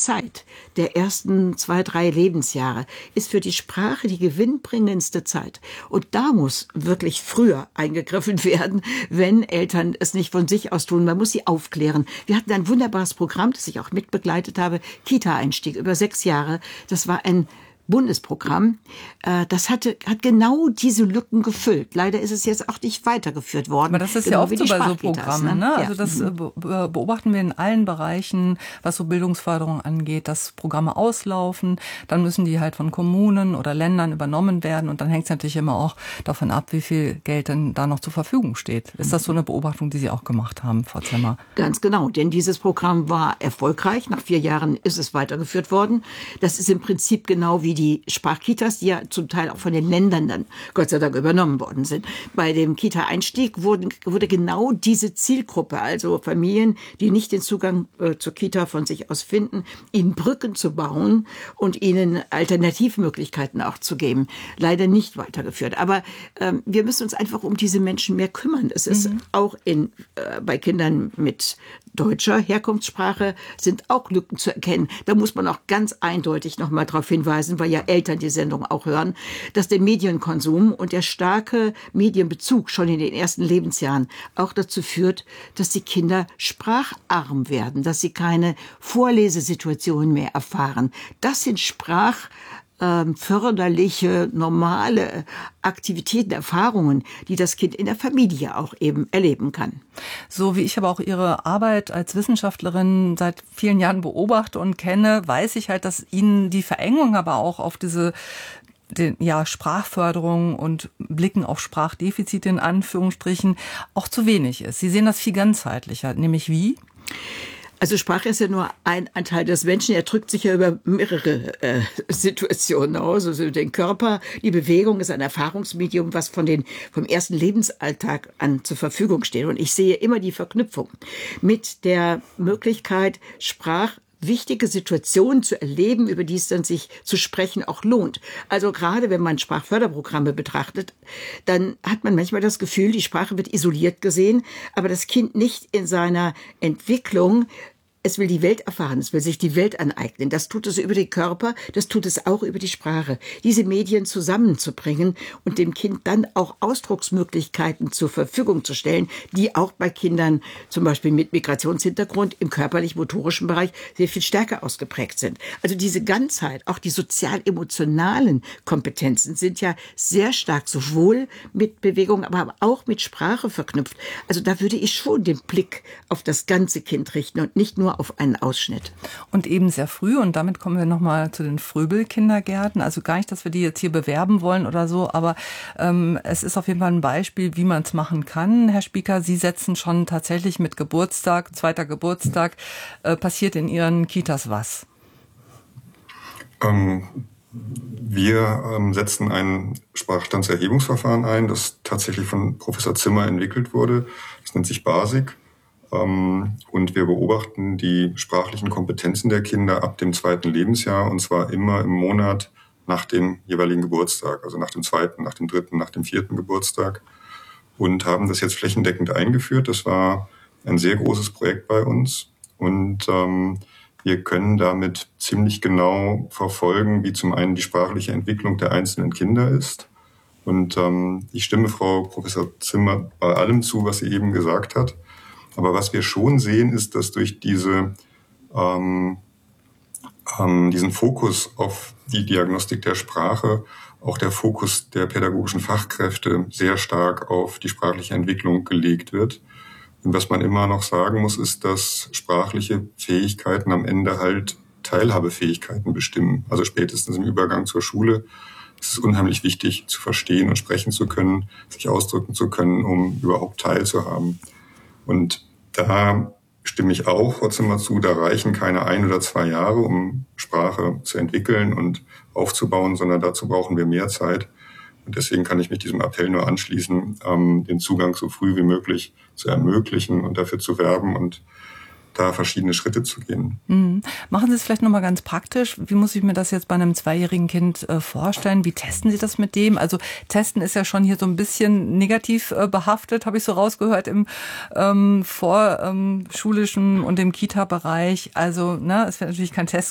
Zeit der ersten 2, 3 Lebensjahre ist für die Sprache die gewinnbringendste Zeit. Und da muss wirklich früher eingegriffen werden, wenn Eltern es nicht von sich aus tun. Man muss sie aufklären. Wir hatten ein wunderbares Programm, das ich auch mitbegleitet habe, Kita-Einstieg über 6 Jahre. Das war ein Bundesprogramm, das hat genau diese Lücken gefüllt. Leider ist es jetzt auch nicht weitergeführt worden. Aber das ist ja oft so bei so Programmen, ne? Also das beobachten wir in allen Bereichen, was so Bildungsförderung angeht, dass Programme auslaufen, dann müssen die halt von Kommunen oder Ländern übernommen werden und dann hängt es natürlich immer auch davon ab, wie viel Geld denn da noch zur Verfügung steht. Ist das so eine Beobachtung, die Sie auch gemacht haben, Frau Zimmer? Ganz genau, denn dieses Programm war erfolgreich. Nach 4 Jahren ist es weitergeführt worden. Das ist im Prinzip genau wie die Sprachkitas, die ja zum Teil auch von den Ländern dann Gott sei Dank übernommen worden sind. Bei dem Kita-Einstieg wurde genau diese Zielgruppe, also Familien, die nicht den Zugang zur Kita von sich aus finden, ihnen Brücken zu bauen und ihnen Alternativmöglichkeiten auch zu geben, leider nicht weitergeführt. Aber wir müssen uns einfach um diese Menschen mehr kümmern. Es ist auch bei Kindern mit deutscher Herkunftssprache sind auch Lücken zu erkennen. Da muss man auch ganz eindeutig noch mal darauf hinweisen, weil ja Eltern die Sendung auch hören, dass der Medienkonsum und der starke Medienbezug schon in den ersten Lebensjahren auch dazu führt, dass die Kinder spracharm werden, dass sie keine Vorlesesituationen mehr erfahren. Das sind förderliche, normale Aktivitäten, Erfahrungen, die das Kind in der Familie auch eben erleben kann. So wie ich aber auch Ihre Arbeit als Wissenschaftlerin seit vielen Jahren beobachte und kenne, weiß ich halt, dass Ihnen die Verengung aber auch auf Sprachförderung und Blicken auf Sprachdefizite in Anführungsstrichen auch zu wenig ist. Sie sehen das viel ganzheitlicher, nämlich wie? Also Sprache ist ja nur ein Teil des Menschen. Er drückt sich ja über mehrere Situationen aus. Also den Körper, die Bewegung ist ein Erfahrungsmedium, was vom ersten Lebensalltag an zur Verfügung steht. Und ich sehe immer die Verknüpfung mit der Möglichkeit, wichtige Situationen zu erleben, über die es dann sich zu sprechen auch lohnt. Also gerade wenn man Sprachförderprogramme betrachtet, dann hat man manchmal das Gefühl, die Sprache wird isoliert gesehen, aber das Kind nicht in seiner Entwicklung. Es will die Welt erfahren, es will sich die Welt aneignen. Das tut es über den Körper, das tut es auch über die Sprache. Diese Medien zusammenzubringen und dem Kind dann auch Ausdrucksmöglichkeiten zur Verfügung zu stellen, die auch bei Kindern zum Beispiel mit Migrationshintergrund im körperlich-motorischen Bereich sehr viel stärker ausgeprägt sind. Also diese Ganzheit, auch die sozial-emotionalen Kompetenzen sind ja sehr stark sowohl mit Bewegung, aber auch mit Sprache verknüpft. Also da würde ich schon den Blick auf das ganze Kind richten und nicht nur auf einen Ausschnitt. Und eben sehr früh, und damit kommen wir nochmal zu den Fröbel-Kindergärten. Also gar nicht, dass wir die jetzt hier bewerben wollen oder so, aber es ist auf jeden Fall ein Beispiel, wie man es machen kann. Herr Spieker, Sie setzen schon tatsächlich mit Geburtstag, 2. Geburtstag, passiert in Ihren Kitas was? Wir setzen ein Sprachstandserhebungsverfahren ein, das tatsächlich von Professor Zimmer entwickelt wurde. Das nennt sich BASIC. Und wir beobachten die sprachlichen Kompetenzen der Kinder ab dem 2. Lebensjahr, und zwar immer im Monat nach dem jeweiligen Geburtstag, also nach dem 2., nach dem 3., nach dem 4. Geburtstag, und haben das jetzt flächendeckend eingeführt. Das war ein sehr großes Projekt bei uns, und wir können damit ziemlich genau verfolgen, wie zum einen die sprachliche Entwicklung der einzelnen Kinder ist. Und ich stimme Frau Professor Zimmer bei allem zu, was sie eben gesagt hat. Aber was wir schon sehen, ist, dass durch diesen Fokus auf die Diagnostik der Sprache auch der Fokus der pädagogischen Fachkräfte sehr stark auf die sprachliche Entwicklung gelegt wird. Und was man immer noch sagen muss, ist, dass sprachliche Fähigkeiten am Ende halt Teilhabefähigkeiten bestimmen. Also spätestens im Übergang zur Schule ist es unheimlich wichtig, zu verstehen und sprechen zu können, sich ausdrücken zu können, um überhaupt teilzuhaben. Und da stimme ich auch trotzdem mal zu, da reichen keine 1 oder 2 Jahre, um Sprache zu entwickeln und aufzubauen, sondern dazu brauchen wir mehr Zeit. Und deswegen kann ich mich diesem Appell nur anschließen, den Zugang so früh wie möglich zu ermöglichen und dafür zu werben und da verschiedene Schritte zu gehen. Machen Sie es vielleicht nochmal ganz praktisch. Wie muss ich mir das jetzt bei einem 2-jährigen Kind vorstellen? Wie testen Sie das mit dem? Also testen ist ja schon hier so ein bisschen negativ behaftet, habe ich so rausgehört im vorschulischen und im Kita-Bereich. Also es wird natürlich kein Test